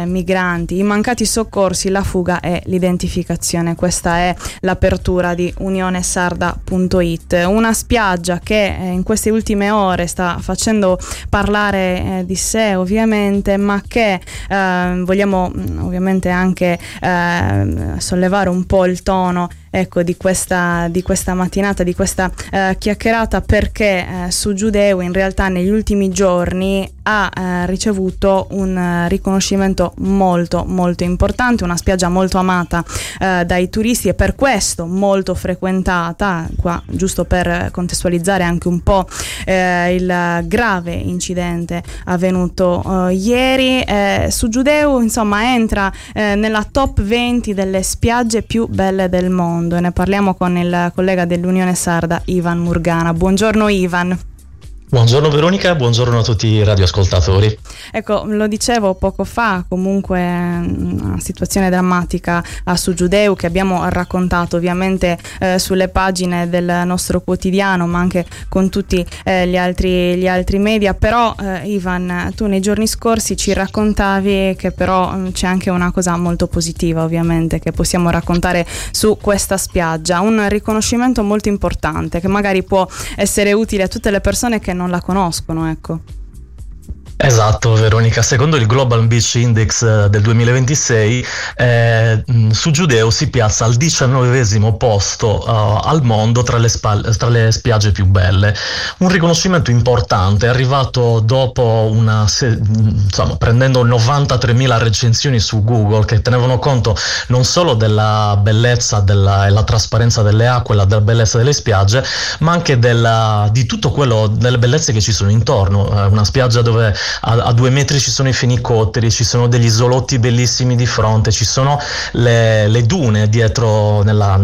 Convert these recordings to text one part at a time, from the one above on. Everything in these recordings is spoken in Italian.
migranti, i mancati soccorsi, la fuga e l'identificazione. Questa è l'apertura di unionesarda.it, una spiaggia che in queste ultime ore sta facendo parlare di sé ovviamente, ma che vogliamo ovviamente anche sollevare un po' il tono, ecco, di questa mattinata, di questa chiacchierata, perché Su Giudeo in realtà negli ultimi giorni ha ricevuto un riconoscimento molto molto importante, una spiaggia molto amata dai turisti e per questo molto frequentata. Qua, giusto per contestualizzare anche un po' il grave incidente avvenuto ieri, Su Giudeo insomma entra nella top 20 delle spiagge più belle del mondo, e ne parliamo con il collega dell'Unione Sarda Ivan Murgana. Buongiorno Ivan. Buongiorno Veronica, buongiorno a tutti i radioascoltatori. Ecco, lo dicevo poco fa, comunque una situazione drammatica a Su Giudeo che abbiamo raccontato ovviamente sulle pagine del nostro quotidiano, ma anche con tutti gli altri media. Però Ivan, tu nei giorni scorsi ci raccontavi che però c'è anche una cosa molto positiva ovviamente che possiamo raccontare su questa spiaggia, un riconoscimento molto importante che magari può essere utile a tutte le persone che non la conoscono, ecco. Esatto Veronica, secondo il Global Beach Index del 2026 Su Giudeo si piazza al 19° posto al mondo tra le spiagge più belle. Un riconoscimento importante, è arrivato dopo prendendo 93.000 recensioni su Google che tenevano conto non solo della bellezza e la trasparenza delle acque, della bellezza delle spiagge, ma anche di tutto quello, delle bellezze che ci sono intorno. Una spiaggia dove a 2 metri ci sono i fenicotteri, ci sono degli isolotti bellissimi di fronte, ci sono le dune dietro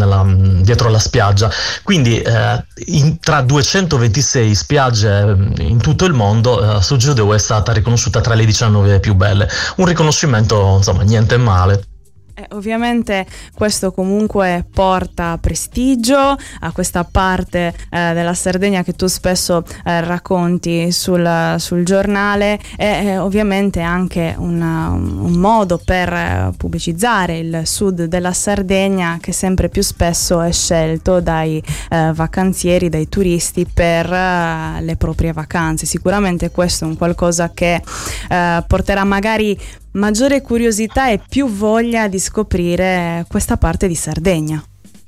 la spiaggia. Quindi tra 226 spiagge in tutto il mondo, Su Giudeo è stata riconosciuta tra le 19 più belle. Un riconoscimento, insomma, niente male. Ovviamente questo comunque porta prestigio a questa parte della Sardegna che tu spesso racconti sul giornale, e ovviamente anche un modo per pubblicizzare il sud della Sardegna che sempre più spesso è scelto dai vacanzieri, dai turisti per le proprie vacanze. Sicuramente questo è un qualcosa che porterà magari maggiore curiosità e più voglia di scoprire questa parte di Sardegna.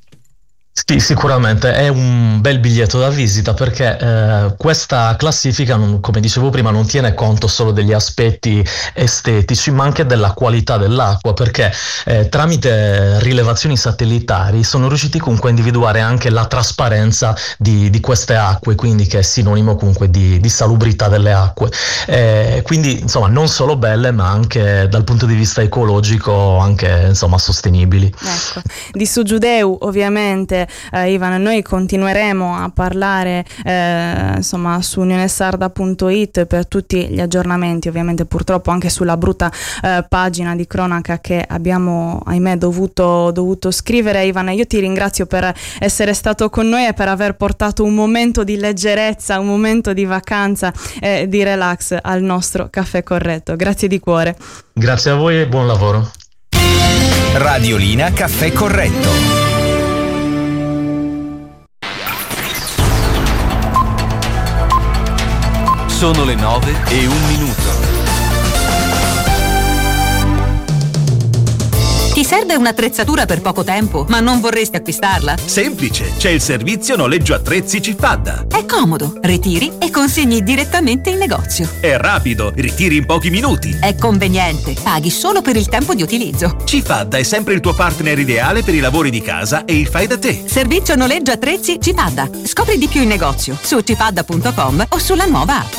Sì, sicuramente è un bel biglietto da visita, perché questa classifica, come dicevo prima, non tiene conto solo degli aspetti estetici, ma anche della qualità dell'acqua, perché tramite rilevazioni satellitari sono riusciti comunque a individuare anche la trasparenza di queste acque, quindi che è sinonimo comunque di salubrità delle acque. Quindi insomma non solo belle, ma anche dal punto di vista ecologico anche insomma sostenibili. Ecco, di Su Giudeo ovviamente Ivan, noi continueremo a parlare insomma su unionesarda.it per tutti gli aggiornamenti, ovviamente purtroppo anche sulla brutta pagina di cronaca che abbiamo ahimè dovuto scrivere. Ivan, io ti ringrazio per essere stato con noi e per aver portato un momento di leggerezza, un momento di vacanza e di relax al nostro Caffè Corretto. Grazie di cuore. Grazie a voi e buon lavoro. Radiolina Caffè Corretto. Sono le 9:01. Ti serve un'attrezzatura per poco tempo, ma non vorresti acquistarla? Semplice, c'è il servizio noleggio attrezzi Cifadda. È comodo, ritiri e consegni direttamente in negozio. È rapido, ritiri in pochi minuti. È conveniente, paghi solo per il tempo di utilizzo. Cifadda è sempre il tuo partner ideale per i lavori di casa e il fai da te. Servizio noleggio attrezzi Cifadda. Scopri di più in negozio su cifadda.com o sulla nuova app.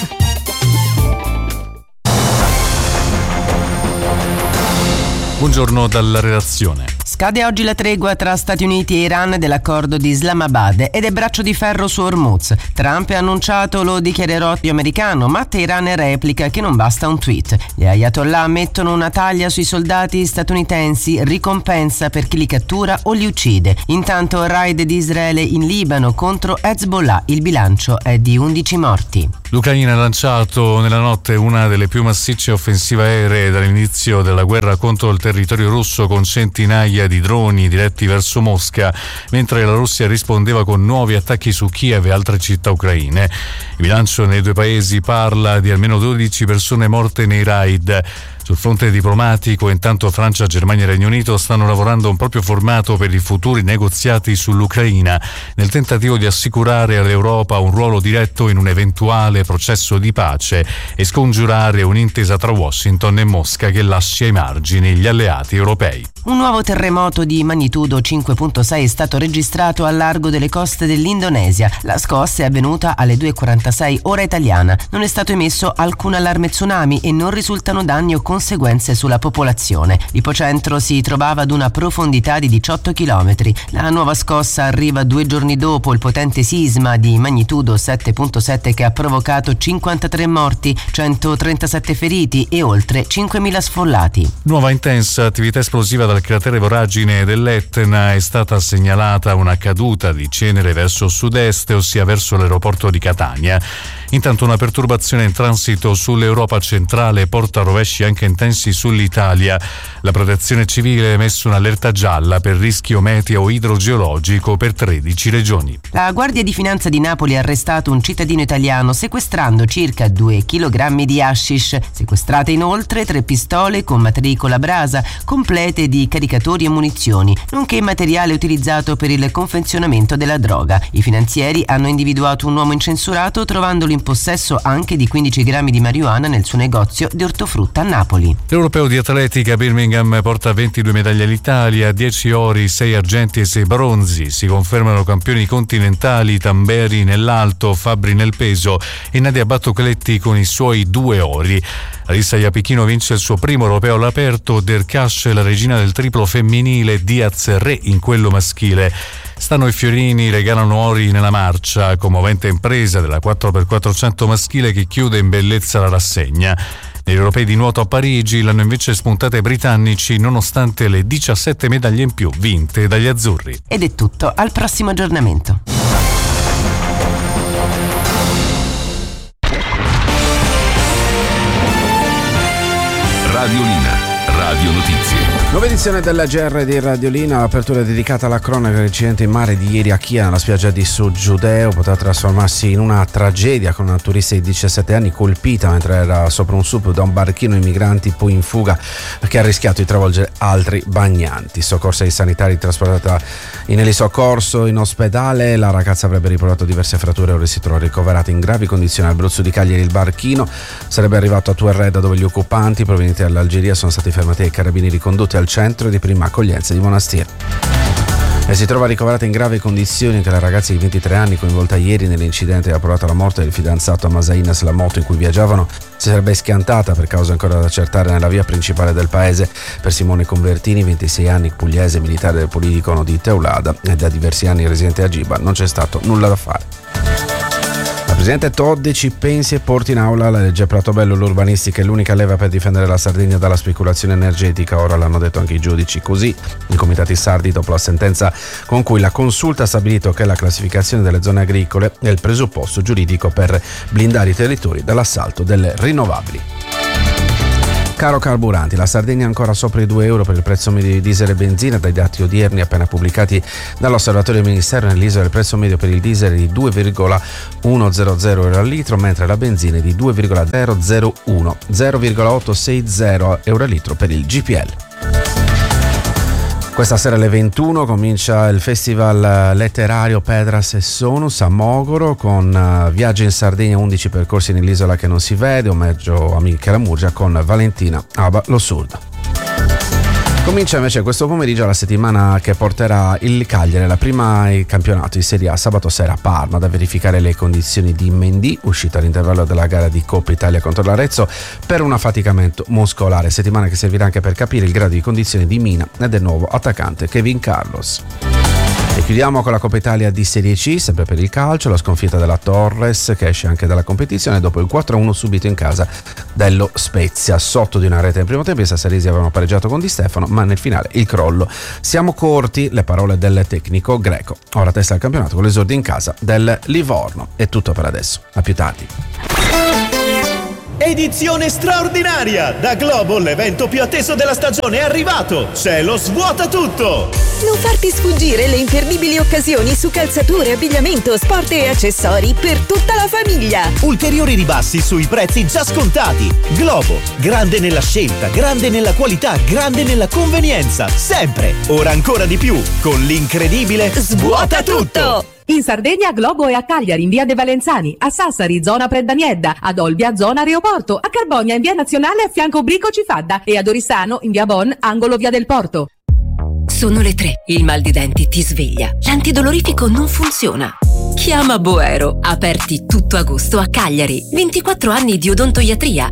Buongiorno dalla redazione. Scade oggi la tregua tra Stati Uniti e Iran dell'accordo di Islamabad ed è braccio di ferro su Hormuz. Trump ha annunciato lo dichiarerò americano, ma Teheran replica che non basta un tweet. Gli Ayatollah mettono una taglia sui soldati statunitensi, ricompensa per chi li cattura o li uccide. Intanto raid di Israele in Libano contro Hezbollah, il bilancio è di 11 morti. L'Ucraina ha lanciato nella notte una delle più massicce offensive aeree dall'inizio della guerra contro il territorio russo, con centinaia di droni diretti verso Mosca, mentre la Russia rispondeva con nuovi attacchi su Kiev e altre città ucraine. Il bilancio nei due paesi parla di almeno 12 persone morte nei raid. Sul fronte diplomatico, intanto Francia, Germania e Regno Unito stanno lavorando a un proprio formato per i futuri negoziati sull'Ucraina, nel tentativo di assicurare all'Europa un ruolo diretto in un eventuale processo di pace e scongiurare un'intesa tra Washington e Mosca che lasci ai margini gli alleati europei. Un nuovo terremoto di magnitudo 5.6 è stato registrato al largo delle coste dell'Indonesia. La scossa è avvenuta alle 2:46 ora italiana. Non è stato emesso alcun allarme tsunami e non risultano danni o conseguenze sulla popolazione. L'ipocentro si trovava ad una profondità di 18 km. La nuova scossa arriva 2 giorni dopo il potente sisma di magnitudo 7.7 che ha provocato 53 morti, 137 feriti e oltre 5.000 sfollati. Nuova intensa attività esplosiva dal cratere voragine dell'Etna. È stata segnalata una caduta di cenere verso sud-est, ossia verso l'aeroporto di Catania. Intanto una perturbazione in transito sull'Europa centrale porta rovesci anche intensi sull'Italia. La Protezione Civile ha emesso un'allerta gialla per rischio meteo idrogeologico per 13 regioni. La Guardia di Finanza di Napoli ha arrestato un cittadino italiano sequestrando circa 2 kg di hashish. Sequestrate inoltre 3 pistole con matricola Brasa, complete di caricatori e munizioni, nonché materiale utilizzato per il confezionamento della droga. I finanzieri hanno individuato un uomo incensurato, trovandolo in possesso anche di 15 grammi di marijuana nel suo negozio di ortofrutta a Napoli. L'Europeo di atletica Birmingham porta 22 medaglie all'Italia, 10 ori, 6 argenti e 6 bronzi. Si confermano campioni continentali Tamberi nell'alto, Fabbri nel peso e Nadia Battocletti con i suoi 2 ori. Alissa Iapichino vince il suo primo europeo all'aperto, Derkash la regina del triplo femminile, Diaz re in quello maschile. Stano e Fiorini regalano ori nella marcia, commovente impresa della 4x400 maschile che chiude in bellezza la rassegna. Negli europei di nuoto a Parigi l'hanno invece spuntate ai britannici nonostante le 17 medaglie in più vinte dagli azzurri. Ed è tutto, al prossimo aggiornamento. Radiolina, Radio Notizie. Nuova edizione della GR di Radiolina, l'apertura dedicata alla cronaca dell'incidente in mare di ieri a Chia, nella spiaggia di Sud Giudeo, potrà trasformarsi in una tragedia con una turista di 17 anni colpita mentre era sopra un SUP da un barchino di migranti poi in fuga che ha rischiato di travolgere altri bagnanti. Soccorsa ai sanitari, trasportata in elisoccorso in ospedale, la ragazza avrebbe riportato diverse fratture e ora si trova ricoverata in gravi condizioni al Bruzzo di Cagliari. Il barchino sarebbe arrivato a Tuerreda, dove gli occupanti provenienti dall'Algeria sono stati fermati dai carabinieri, condotti al centro di prima accoglienza di Monastir. E si trova ricoverata in gravi condizioni anche la ragazza di 23 anni coinvolta ieri nell'incidente che ha portato alla morte del fidanzato a Masainas. La moto in cui viaggiavano si sarebbe schiantata per cause ancora da accertare nella via principale del paese. Per Simone Convertini, 26 anni, pugliese, militare del poligono di Teulada e da diversi anni residente a Giba, non c'è stato nulla da fare. La Presidente Todde ci pensi e porti in aula la legge Pratobello. L'urbanistica è l'unica leva per difendere la Sardegna dalla speculazione energetica, ora l'hanno detto anche i giudici. Così i comitati sardi, dopo la sentenza con cui la Consulta ha stabilito che la classificazione delle zone agricole è il presupposto giuridico per blindare i territori dall'assalto delle rinnovabili. Caro carburanti, la Sardegna è ancora sopra i €2 per il prezzo medio di diesel e benzina. Dai dati odierni appena pubblicati dall'Osservatorio del Ministero, nell'isola il prezzo medio per il diesel è di 2,100 euro al litro, mentre la benzina è di 2,001, 0,860 euro al litro per il GPL. Questa sera alle 21 comincia il festival letterario Pedras e Sonus a Mogoro, con viaggio in Sardegna, 11 percorsi nell'isola che non si vede, omaggio a Michela Murgia con Valentina Aba Lo Surdo. Comincia invece questo pomeriggio la settimana che porterà il Cagliari alla prima campionato di Serie A sabato sera a Parma, da verificare le condizioni di Mendy, uscito all'intervallo della gara di Coppa Italia contro l'Arezzo per un affaticamento muscolare, settimana che servirà anche per capire il grado di condizione di Mina e del nuovo attaccante Kevin Carlos. E chiudiamo con la Coppa Italia di Serie C, sempre per il calcio, la sconfitta della Torres che esce anche dalla competizione dopo il 4-1 subito in casa dello Spezia. Sotto di una rete in primo tempo i sassaresi avevano pareggiato con Di Stefano, ma nel finale il crollo. Siamo corti, le parole del tecnico greco. Ora testa al campionato con l'esordio in casa del Livorno. È tutto per adesso, a più tardi. Edizione straordinaria! Da Globo l'evento più atteso della stagione è arrivato! C'è lo Svuota Tutto! Non farti sfuggire le imperdibili occasioni su calzature, abbigliamento, sport e accessori per tutta la famiglia! Ulteriori ribassi sui prezzi già scontati! Globo, grande nella scelta, grande nella qualità, grande nella convenienza! Sempre! Ora ancora di più! Con l'incredibile Svuota Tutto! In Sardegna Globo è a Cagliari in via De Valenzani, a Sassari zona Preddaniedda, ad Olbia zona Aeroporto, a Carbogna in via Nazionale a fianco Brico Cifadda e ad Oristano in via Bon, angolo via del Porto. Sono le 3, il mal di denti ti sveglia, l'antidolorifico non funziona. Chiama Boero, aperti tutto agosto a Cagliari, 24 anni di odontoiatria,